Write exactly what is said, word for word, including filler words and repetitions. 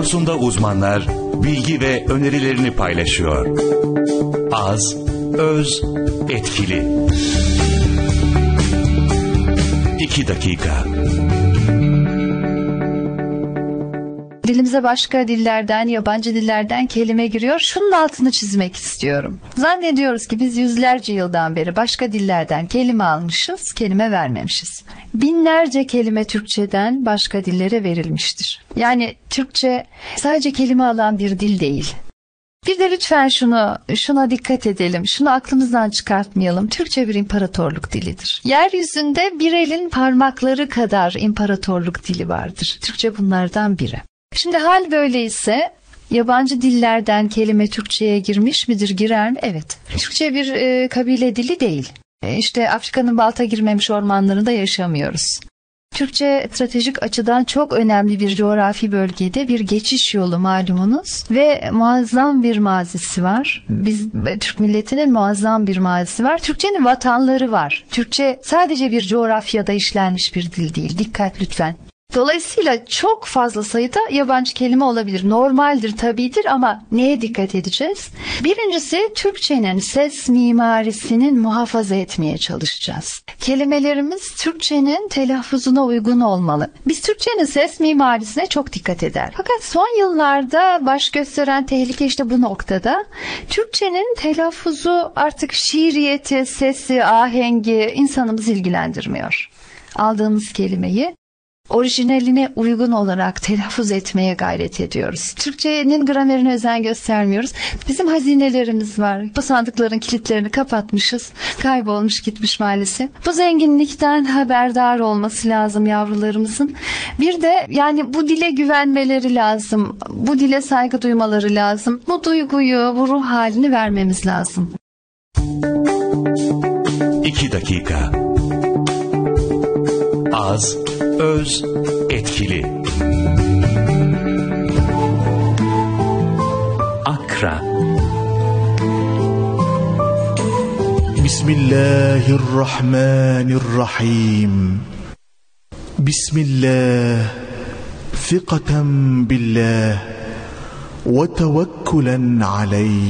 konusunda uzmanlar bilgi ve önerilerini paylaşıyor. Az, öz, etkili. İki dakika. Dilimize başka dillerden, yabancı dillerden kelime giriyor. Şunun altını çizmek istiyorum. Zannediyoruz ki biz yüzlerce yıldan beri başka dillerden kelime almışız, kelime vermemişiz. Binlerce kelime Türkçeden başka dillere verilmiştir. Yani Türkçe sadece kelime alan bir dil değil. Bir de lütfen şunu, şuna dikkat edelim, şunu aklımızdan çıkartmayalım. Türkçe bir imparatorluk dilidir. Yeryüzünde bir elin parmakları kadar imparatorluk dili vardır. Türkçe bunlardan biri. Şimdi hal böyleyse yabancı dillerden kelime Türkçe'ye girmiş midir, girer mi? Evet. Türkçe bir e, kabile dili değil. E, işte Afrika'nın balta girmemiş ormanlarında yaşamıyoruz. Türkçe stratejik açıdan çok önemli bir coğrafi bölgede bir geçiş yolu malumunuz ve muazzam bir mazisi var. Biz Türk milletinin muazzam bir mazisi var. Türkçenin vatanları var. Türkçe sadece bir coğrafyada işlenmiş bir dil değil. Dikkat lütfen. Dolayısıyla çok fazla sayıda yabancı kelime olabilir. Normaldir, tabidir ama neye dikkat edeceğiz? Birincisi Türkçenin ses mimarisinin muhafaza etmeye çalışacağız. Kelimelerimiz Türkçenin telaffuzuna uygun olmalı. Biz Türkçenin ses mimarisine çok dikkat eder. Fakat son yıllarda baş gösteren tehlike işte bu noktada. Türkçenin telaffuzu artık şiiriyeti, sesi, ahengi insanımızı ilgilendirmiyor. Aldığımız kelimeyi orijinaline uygun olarak telaffuz etmeye gayret ediyoruz. Türkçenin gramerine özen göstermiyoruz. Bizim hazinelerimiz var. Bu sandıkların kilitlerini kapatmışız. Kaybolmuş gitmiş maalesef. Bu zenginlikten haberdar olması lazım yavrularımızın. Bir de yani bu dile güvenmeleri lazım. Bu dile saygı duymaları lazım. Bu duyguyu, bu ruh halini vermemiz lazım. İki dakika. Az, öz, etkili. Akra. Bismillahirrahmanirrahim. Bismillah. Thikaten billah. Ve tevekkulen aleyh.